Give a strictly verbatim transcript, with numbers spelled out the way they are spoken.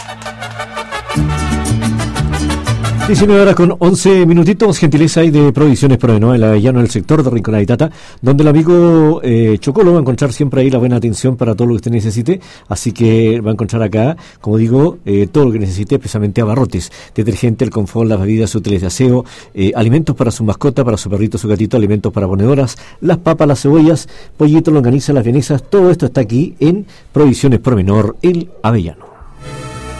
diecinueve horas con once minutitos, gentileza hay de Provisiones Provenor en la Avellano, en el sector de Rinconada y Tata, donde el amigo eh, Chocolo va a encontrar siempre ahí la buena atención para todo lo que usted necesite, así que va a encontrar acá, como digo, eh, todo lo que necesite, especialmente abarrotes, detergente, el confort, las bebidas útiles de aseo, eh, alimentos para su mascota, para su perrito, su gatito, alimentos para ponedoras, las papas, las cebollas, pollito, longaniza, las vienesas, todo esto está aquí en Provisiones Provenor, el Avellano.